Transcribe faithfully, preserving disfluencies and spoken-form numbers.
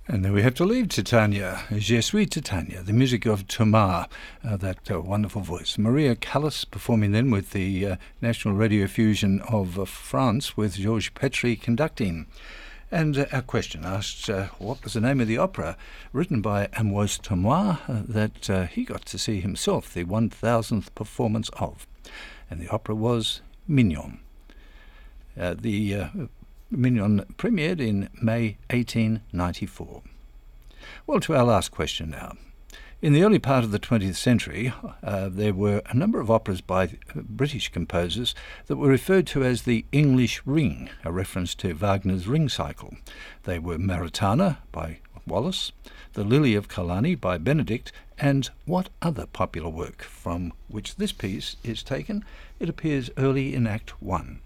And then we have to leave Titania, Je suis Titania, the music of Thomas, uh, that uh, wonderful voice. Maria Callas performing then with the uh, National Radio Fusion of uh, France with Georges Petry conducting. And uh, our question asked uh, what was the name of the opera written by Ambroise Thomas uh, that uh, he got to see himself the one thousandth performance of. And the opera was Mignon. Uh, the uh, Mignon premiered in May eighteen ninety-four. Well, to our last question now. In the early part of the twentieth century, uh, there were a number of operas by British composers that were referred to as the English Ring, a reference to Wagner's Ring Cycle. They were Maritana by Wallace, The Lily of Killarney by Benedict, and what other popular work from which this piece is taken? It appears early in Act One.